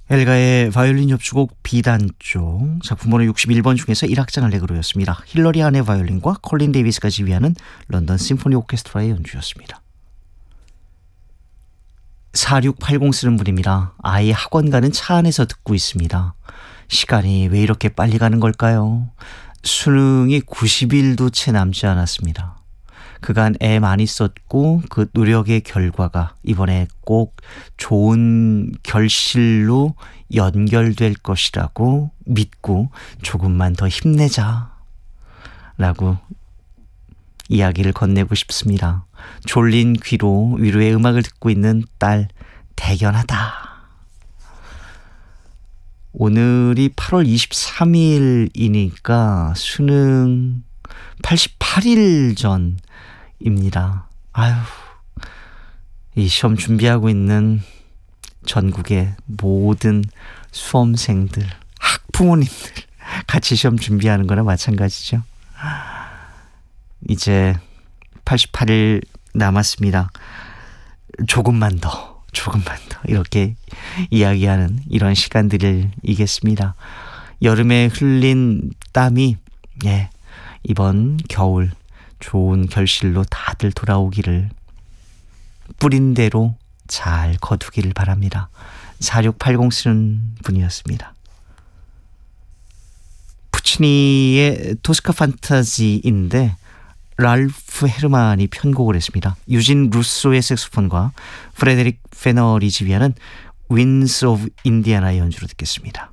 엘가의 바이올린 협주곡 B단조 작품번호 61번 중에서 1악장을 레그로였습니다. 힐러리 한의 바이올린과 콜린 데이비스가 지휘하는 런던 심포니 오케스트라의 연주였습니다. 4680 쓰는 분입니다. 아이 학원 가는 차 안에서 듣고 있습니다. 시간이 왜 이렇게 빨리 가는 걸까요? 수능이 90일도 채 남지 않았습니다. 그간 애 많이 썼고 그 노력의 결과가 이번에 꼭 좋은 결실로 연결될 것이라고 믿고 조금만 더 힘내자 라고 이야기를 건네고 싶습니다. 졸린 귀로 위로의 음악을 듣고 있는 딸 대견하다. 오늘이 8월 23일이니까 수능 88일 전입니다. 아유, 이 시험 준비하고 있는 전국의 모든 수험생들, 학부모님들 같이 시험 준비하는 거나 마찬가지죠. 이제 88일 남았습니다. 조금만 더 이렇게 이야기하는 이런 시간들이겠습니다. 여름에 흘린 땀이 이번 겨울 좋은 결실로 다들 돌아오기를 뿌린 대로 잘 거두기를 바랍니다. 4680 쓰는 분이었습니다. 푸치니의 토스카 판타지인데 랄프 헤르만이 편곡을 했습니다. 유진 루소의 색소폰과 프레데릭 페널이 지휘하는 윈스 오브 인디아나의 연주로 듣겠습니다.